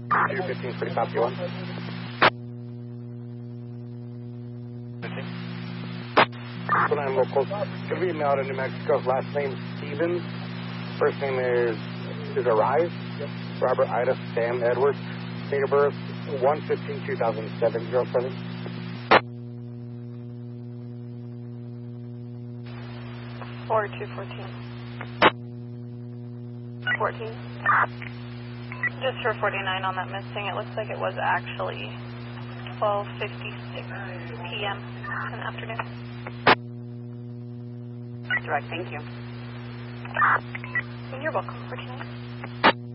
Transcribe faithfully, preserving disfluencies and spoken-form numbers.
two fifteen, pretty copy one. I'm local. Could be out in New Mexico. Last name Stevens. First name is is Arise. Yep. Robert Ida Sam Edwards. Date of birth one fifteen two thousand seven zero seven. Four two fourteen. Fourteen. Just for forty nine on that missing. It looks like it was actually twelve fifty six p m in the afternoon. Direct, thank you. You're welcome for tonight.